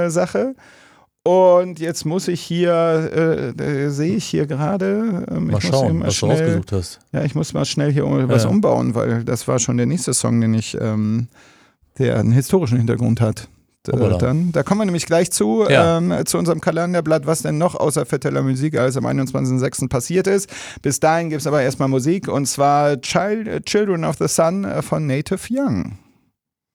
Sache. Und jetzt muss ich hier, sehe ich hier gerade. Mal schauen, was du ausgesucht hast. Ja, ich muss mal schnell hier was umbauen, weil das war schon der nächste Song, der einen historischen Hintergrund hat. Da kommen wir nämlich gleich zu unserem Kalenderblatt, was denn noch außer Fetteler Musik alles am 21.06. passiert ist. Bis dahin gibt es aber erstmal Musik, und zwar Children of the Sun von Native Young.